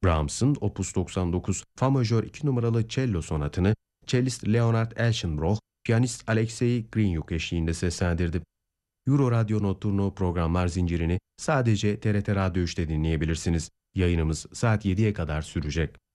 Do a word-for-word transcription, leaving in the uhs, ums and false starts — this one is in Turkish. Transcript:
Brahms'ın Opus doksan dokuz Fa majör iki numaralı cello sonatını cellist Leonard Elschenbroich, piyanist Alexei Grinyuk eşliğinde seslendirdi. Euro Radyo Notturno programlar zincirini sadece T R T Radyo üçte dinleyebilirsiniz. Yayınımız saat yediye kadar sürecek.